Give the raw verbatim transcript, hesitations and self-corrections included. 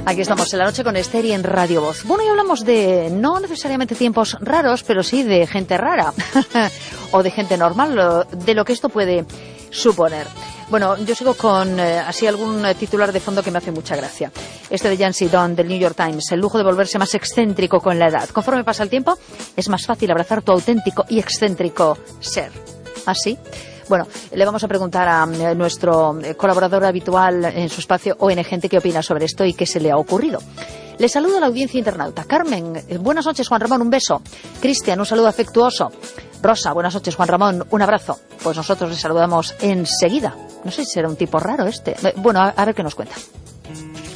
Aquí estamos en la noche con Esther y en Radio Voz. Bueno, y hablamos de no necesariamente tiempos raros, pero sí de gente rara o de gente normal, de lo que esto puede suponer. Bueno, yo sigo con eh, así algún titular de fondo que me hace mucha gracia. Este de Yancey Dunn del New York Times, el lujo de volverse más excéntrico con la edad. Conforme pasa el tiempo, es más fácil abrazar tu auténtico y excéntrico ser. ¿Así? Bueno, le vamos a preguntar a nuestro colaborador habitual en su espacio O N Gente qué opina sobre esto y qué se le ha ocurrido. Le saludo a la audiencia internauta. Carmen, buenas noches, Juan Ramón, un beso. Cristian, un saludo afectuoso. Rosa, buenas noches, Juan Ramón, un abrazo. Pues nosotros le saludamos enseguida. No sé si será un tipo raro este. Bueno, a, a ver qué nos cuenta.